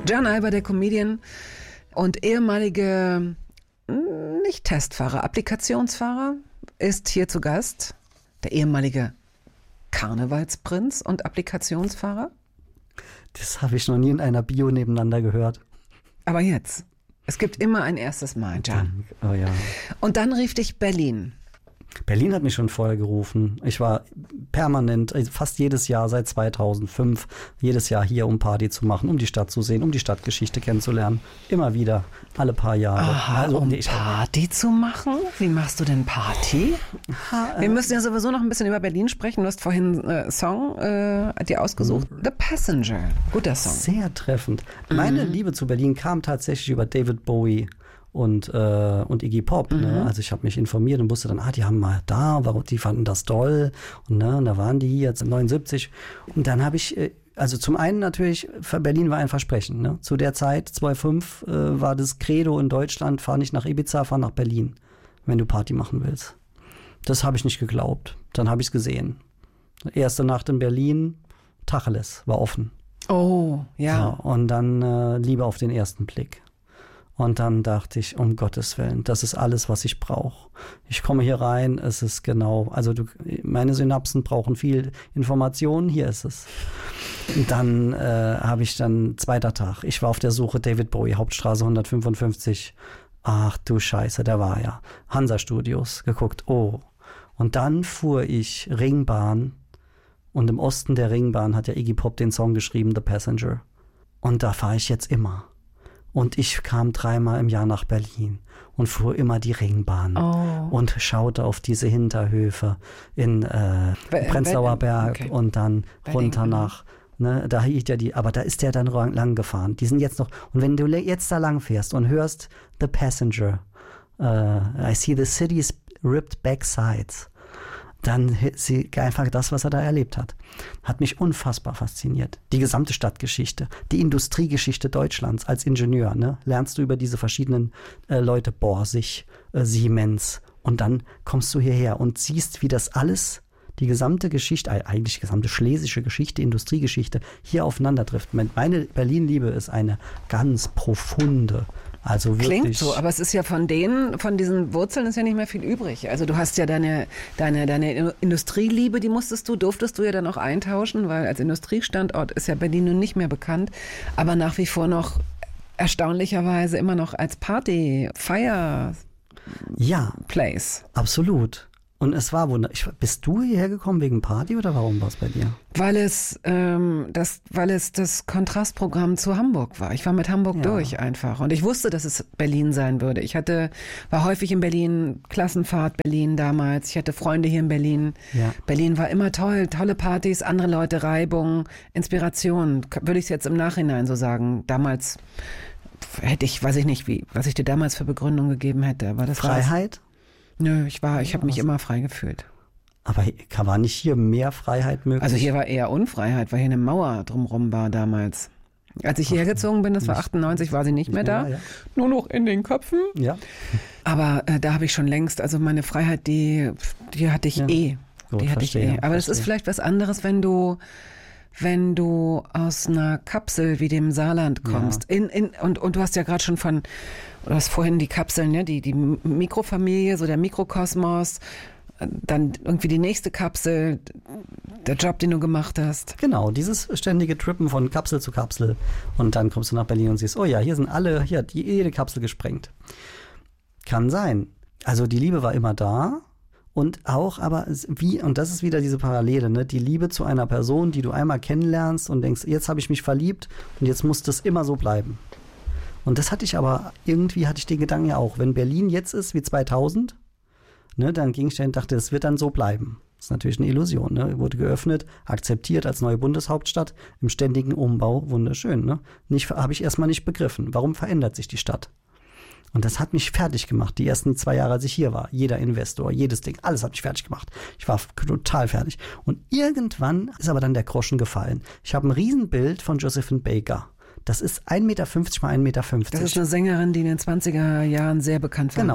John Alber, der Comedian und ehemalige, nicht Testfahrer, Applikationsfahrer, ist hier zu Gast. Der ehemalige Karnevalsprinz und Applikationsfahrer. Das habe ich noch nie in einer Bio nebeneinander gehört. Aber jetzt. Es gibt immer ein erstes Mal, John. Oh ja. Und dann rief dich Berlin. Berlin hat mich schon vorher gerufen. Ich war permanent, fast jedes Jahr seit 2005, jedes Jahr hier, um Party zu machen, um die Stadt zu sehen, um die Stadtgeschichte kennenzulernen. Immer wieder, alle paar Jahre. Aha, also, Party zu machen? Wie machst du denn Party? Wir müssen ja sowieso noch ein bisschen über Berlin sprechen. Du hast vorhin einen Song dir ausgesucht. The Passenger. Guter Song. Sehr treffend. Meine Liebe zu Berlin kam tatsächlich über David Bowie und Iggy Pop. Ne? Also ich habe mich informiert und wusste dann, die haben mal da, die fanden das toll. Und da waren die jetzt 79. Und dann habe ich, also zum einen natürlich, Berlin war ein Versprechen. Ne? Zu der Zeit, 2005, war das Credo in Deutschland, fahr nicht nach Ibiza, fahr nach Berlin, wenn du Party machen willst. Das habe ich nicht geglaubt. Dann habe ich es gesehen. Erste Nacht in Berlin, Tacheles, war offen. Oh, ja. So, und dann Liebe auf den ersten Blick. Und dann dachte ich, um Gottes Willen, das ist alles, was ich brauche. Ich komme hier rein, es ist genau, also meine Synapsen brauchen viel Information, hier ist es. Und dann habe ich zweiter Tag, ich war auf der Suche, David Bowie, Hauptstraße 155. Ach du Scheiße, der war ja. Hansa Studios, geguckt, oh. Und dann fuhr ich Ringbahn und im Osten der Ringbahn hat ja Iggy Pop den Song geschrieben, The Passenger. Und da fahre ich jetzt immer. Und ich kam 3-mal im Jahr nach Berlin und fuhr immer die Ringbahn und schaute auf diese Hinterhöfe in Prenzlauer Berg und dann runter nach, ne, da hielt ja aber da ist der dann lang gefahren. Die sind jetzt noch, und wenn du jetzt da lang fährst und hörst The Passenger, I see the city's ripped backsides, dann einfach das, was er da erlebt hat. Hat mich unfassbar fasziniert. Die gesamte Stadtgeschichte, die Industriegeschichte Deutschlands als Ingenieur, ne? Lernst du über diese verschiedenen Leute, Borsig, Siemens, und dann kommst du hierher und siehst, wie das alles, die gesamte Geschichte, eigentlich die gesamte schlesische Geschichte, Industriegeschichte, hier aufeinander trifft. Meine Berlin-Liebe ist eine ganz profunde. Also wirklich. Klingt so, aber es ist ja von diesen Wurzeln ist ja nicht mehr viel übrig. Also du hast ja deine Industrieliebe, durftest du ja dann auch eintauschen, weil als Industriestandort ist ja Berlin nun nicht mehr bekannt, aber nach wie vor noch erstaunlicherweise immer noch als Fire-Place. Absolut. Und es war wunderbar. Bist du hierher gekommen wegen Party oder warum war es bei dir? Weil es das Kontrastprogramm zu Hamburg war. Ich war mit Hamburg durch einfach. Und ich wusste, dass es Berlin sein würde. Ich war häufig in Berlin, Klassenfahrt Berlin damals. Ich hatte Freunde hier in Berlin. Ja. Berlin war immer toll. Tolle Partys, andere Leute, Reibung, Inspiration. Würde ich es jetzt im Nachhinein so sagen. Damals weiß ich nicht, was ich dir damals für Begründung gegeben hätte. Aber das Freiheit? Nö, ich habe mich immer frei gefühlt. Aber war nicht hier mehr Freiheit möglich? Also hier war eher Unfreiheit, weil hier eine Mauer drumherum war damals. Als ich hierher gezogen bin, das war 98, war sie nicht mehr da. Ja. Nur noch in den Köpfen. Ja. Aber da habe ich schon längst, also meine Freiheit, die hatte ich eh. Gut, die hatte ich eh. Aber das ist vielleicht was anderes, wenn du aus einer Kapsel wie dem Saarland kommst. Ja. Und du hast ja gerade schon du hast vorhin die Kapseln, ne? Die Mikrofamilie, so der Mikrokosmos, dann irgendwie die nächste Kapsel, der Job, den du gemacht hast. Genau, dieses ständige Trippen von Kapsel zu Kapsel. Und dann kommst du nach Berlin und siehst, oh ja, hier hat jede Kapsel gesprengt. Kann sein. Also die Liebe war immer da. Und auch, und das ist wieder diese Parallele, ne? Die Liebe zu einer Person, die du einmal kennenlernst und denkst, jetzt habe ich mich verliebt und jetzt muss das immer so bleiben. Und das hatte ich den Gedanken ja auch, wenn Berlin jetzt ist wie 2000, ne, dann ging ich da und dachte, das wird dann so bleiben. Das ist natürlich eine Illusion, ne? Wurde geöffnet, akzeptiert als neue Bundeshauptstadt, im ständigen Umbau, wunderschön, ne? Habe ich erstmal nicht begriffen. Warum verändert sich die Stadt? Und das hat mich fertig gemacht, die ersten 2 Jahre, als ich hier war. Jeder Investor, jedes Ding, alles hat mich fertig gemacht. Ich war total fertig. Und irgendwann ist aber dann der Groschen gefallen. Ich habe ein Riesenbild von Josephine Baker. Das ist 1,50 Meter mal 1,50 Meter. Das ist eine Sängerin, die in den 20er Jahren sehr bekannt war. Genau,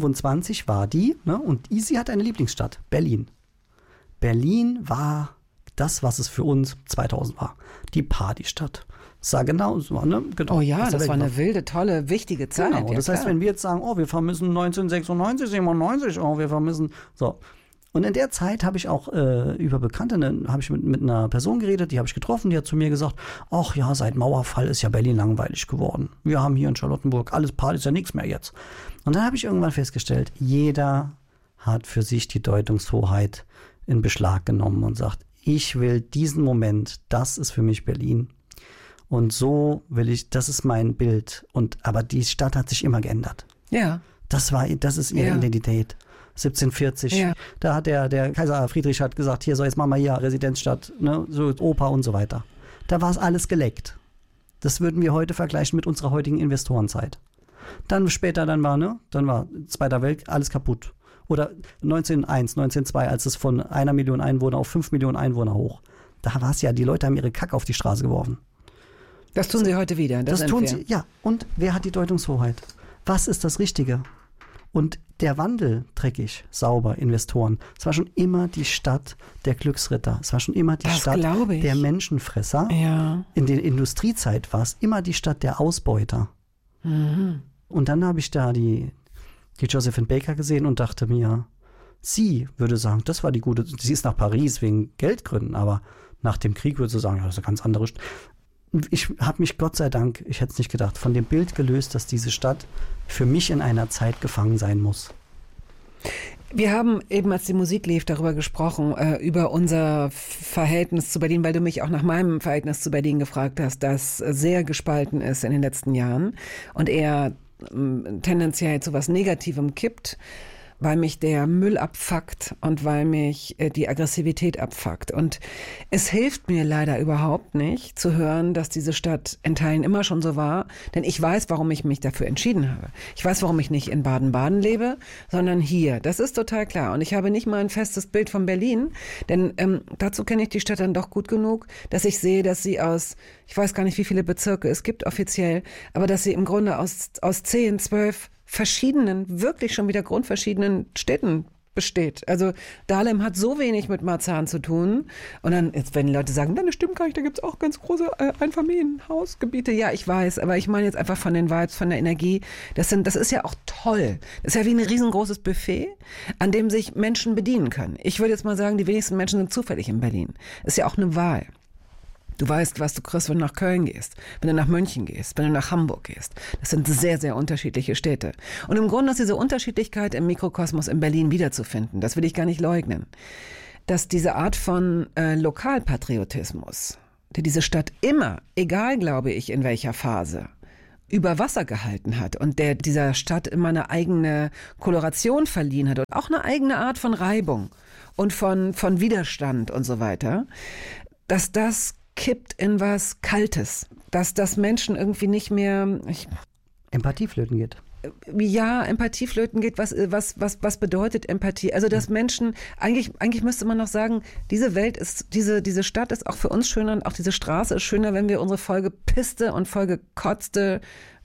1925 war die, ne? Und sie hat eine Lieblingsstadt, Berlin. Berlin war das, was es für uns 2000 war. Die Partystadt. Das sah genau so, ne? Genau, oh ja, das war eine wilde, tolle, wichtige Zeit. Genau, das heißt, wenn wir jetzt sagen, oh, wir vermissen 1996, 97, oh, wir vermissen, so. Und in der Zeit habe ich auch über Bekannte, habe ich mit einer Person geredet, die habe ich getroffen, die hat zu mir gesagt, ach ja, seit Mauerfall ist ja Berlin langweilig geworden. Wir haben hier in Charlottenburg alles Party, ist ja nichts mehr jetzt. Und dann habe ich irgendwann festgestellt, jeder hat für sich die Deutungshoheit in Beschlag genommen und sagt, ich will diesen Moment, das ist für mich Berlin. Und so will ich, das ist mein Bild. Aber die Stadt hat sich immer geändert. Ja. Das ist ihre Identität. 1740, da hat der Kaiser Friedrich hat gesagt, hier, so jetzt machen wir hier Residenzstadt, ne, so Oper und so weiter. Da war es alles geleckt. Das würden wir heute vergleichen mit unserer heutigen Investorenzeit. Dann später, dann war Zweiter Weltkrieg, alles kaputt. Oder 1901, 1902, als es von 1 Million Einwohner auf 5 Millionen Einwohner hoch. Da war es ja, die Leute haben ihre Kacke auf die Straße geworfen. Das tun sie heute wieder. Das tun sie, ja. Und wer hat die Deutungshoheit? Was ist das Richtige? Und der Wandel, dreckig, sauber, Investoren, es war schon immer die Stadt der Glücksritter. Es war schon immer die Stadt der Menschenfresser. Ja. In der Industriezeit war es immer die Stadt der Ausbeuter. Mhm. Und dann habe ich da die Josephine Baker gesehen und dachte mir, sie würde sagen, das war die gute, sie ist nach Paris wegen Geldgründen, aber nach dem Krieg würde sie sagen, ja, das ist eine ganz andere Stadt. Ich habe mich, Gott sei Dank, ich hätte es nicht gedacht, von dem Bild gelöst, dass diese Stadt für mich in einer Zeit gefangen sein muss. Wir haben eben, als die Musik lief, darüber gesprochen, über unser Verhältnis zu Berlin, weil du mich auch nach meinem Verhältnis zu Berlin gefragt hast, das sehr gespalten ist in den letzten Jahren und eher tendenziell zu was Negativem kippt, weil mich der Müll abfuckt und weil mich die Aggressivität abfuckt. Und es hilft mir leider überhaupt nicht zu hören, dass diese Stadt in Teilen immer schon so war, denn ich weiß, warum ich mich dafür entschieden habe. Ich weiß, warum ich nicht in Baden-Baden lebe, sondern hier. Das ist total klar. Und ich habe nicht mal ein festes Bild von Berlin, denn dazu kenne ich die Stadt dann doch gut genug, dass ich sehe, dass sie aus, ich weiß gar nicht, wie viele Bezirke es gibt offiziell, aber dass sie im Grunde aus 10, 12 verschiedenen, wirklich schon wieder grundverschiedenen Städten besteht. Also Dahlem hat so wenig mit Marzahn zu tun. Und dann, jetzt wenn die Leute sagen, das stimmt gar nicht, da gibt es auch ganz große Einfamilienhausgebiete. Ja, ich weiß, aber ich meine jetzt einfach von den Vibes, von der Energie. Das ist ja auch toll. Das ist ja wie ein riesengroßes Buffet, an dem sich Menschen bedienen können. Ich würde jetzt mal sagen, die wenigsten Menschen sind zufällig in Berlin. Das ist ja auch eine Wahl. Du weißt, was du kriegst, wenn du nach Köln gehst, wenn du nach München gehst, wenn du nach Hamburg gehst. Das sind sehr, sehr unterschiedliche Städte. Und im Grunde ist diese Unterschiedlichkeit im Mikrokosmos in Berlin wiederzufinden. Das will ich gar nicht leugnen. Dass diese Art von Lokalpatriotismus, der diese Stadt immer, egal glaube ich in welcher Phase, über Wasser gehalten hat und der dieser Stadt immer eine eigene Koloration verliehen hat und auch eine eigene Art von Reibung und von Widerstand und so weiter, dass das kippt in was Kaltes, dass das Menschen irgendwie nicht mehr Empathieflöten geht. Ja, Empathieflöten geht. Was bedeutet Empathie? Also, dass Menschen, eigentlich müsste man noch sagen, diese Welt ist, diese Stadt ist auch für uns schöner und auch diese Straße ist schöner, wenn wir unsere vollgepisste und vollgekotzte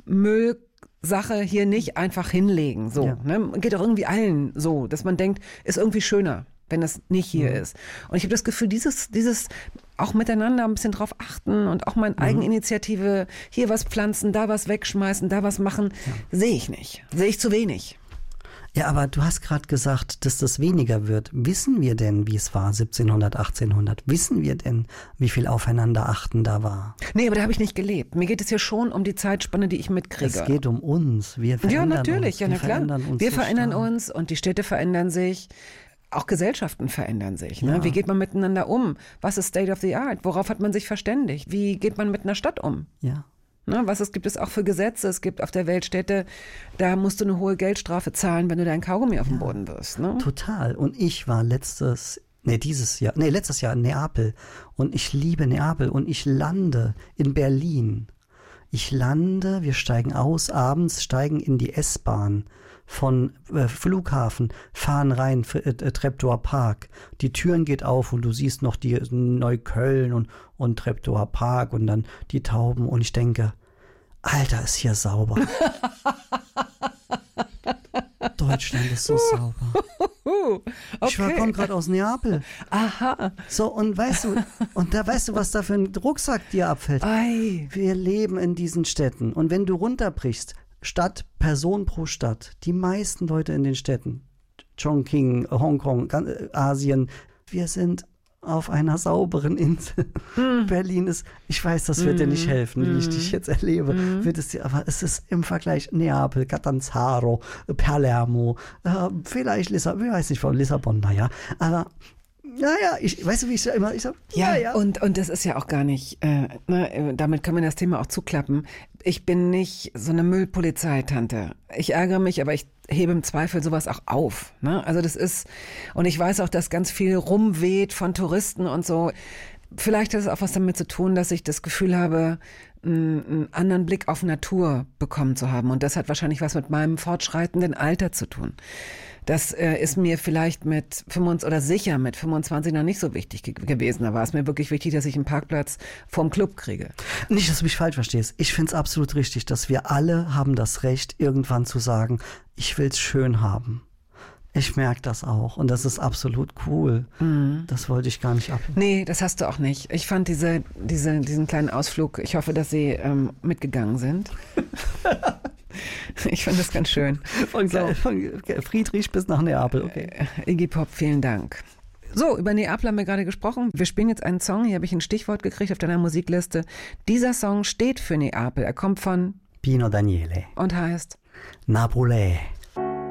Müllsache hier nicht einfach hinlegen. So, ja. Ne? Geht auch irgendwie allen so, dass man denkt, ist irgendwie schöner, wenn das nicht hier ist. Und ich habe das Gefühl, dieses auch miteinander ein bisschen drauf achten und auch mal in Eigeninitiative hier was pflanzen, da was wegschmeißen, da was machen, sehe ich nicht. Sehe ich zu wenig. Ja, aber du hast gerade gesagt, dass das weniger wird. Wissen wir denn, wie es war 1700, 1800? Wissen wir denn, wie viel Aufeinanderachten da war? Nee, aber da habe ich nicht gelebt. Mir geht es hier schon um die Zeitspanne, die ich mitkriege. Es geht um uns. Wir verändern uns. Ja, natürlich. Ja, na klar. Wir verändern stark. uns und die Städte verändern sich. Auch Gesellschaften verändern sich. Ne? Ja. Wie geht man miteinander um? Was ist State of the Art? Worauf hat man sich verständigt? Wie geht man mit einer Stadt um? Ja. Ne? Gibt es auch für Gesetze? Es gibt auf der Welt Städte, da musst du eine hohe Geldstrafe zahlen, wenn du dein Kaugummi auf den Boden wirst. Ne? Total. Und ich war letztes Jahr in Neapel. Und ich liebe Neapel. Und ich lande in Berlin. Wir steigen aus abends, steigen in die S-Bahn von Flughafen, fahren rein, Treptower Park. Die Türen geht auf und du siehst noch die Neukölln und Treptower Park und dann die Tauben. Und ich denke, Alter, ist hier sauber. Deutschland ist so sauber. Ich komme gerade aus Neapel. Aha. So, und weißt du, was da für ein Rucksack dir abfällt? Ei. Wir leben in diesen Städten. Und wenn du runterbrichst, Stadt, Person pro Stadt, die meisten Leute in den Städten, Chongqing, Hongkong, Asien, wir sind auf einer sauberen Insel. Berlin ist, ich weiß, das wird dir nicht helfen, wie ich dich jetzt erlebe, wird es dir, aber es ist im Vergleich Neapel, Catanzaro, Palermo, vielleicht Lissabon, ich weiß nicht, von Lissabon, naja, aber naja, weißt du, wie ich immer, ich sag, ja. Und das ist ja auch gar nicht, damit können wir das Thema auch zuklappen. Ich bin nicht so eine Müllpolizeitante. Ich ärgere mich, aber ich hebe im Zweifel sowas auch auf. Ne? Also das ist, und ich weiß auch, dass ganz viel rumweht von Touristen und so. Vielleicht hat es auch was damit zu tun, dass ich das Gefühl habe, einen anderen Blick auf Natur bekommen zu haben. Und das hat wahrscheinlich was mit meinem fortschreitenden Alter zu tun. Das ist mir vielleicht mit 25 noch nicht so wichtig gewesen. Da war es mir wirklich wichtig, dass ich einen Parkplatz vorm Club kriege. Nicht, dass du mich falsch verstehst. Ich finde es absolut richtig, dass wir alle haben das Recht, irgendwann zu sagen, ich will es schön haben. Ich merke das auch und das ist absolut cool. Das wollte ich gar nicht ab. Nee, das hast du auch nicht. Ich fand diesen kleinen Ausflug, ich hoffe, dass Sie mitgegangen sind. Ich fand das ganz schön. Von Friedrich bis nach Neapel, okay. Iggy Pop, vielen Dank. So, über Neapel haben wir gerade gesprochen. Wir spielen jetzt einen Song, hier habe ich ein Stichwort gekriegt auf deiner Musikliste. Dieser Song steht für Neapel. Er kommt von Pino Daniele und heißt Napolè.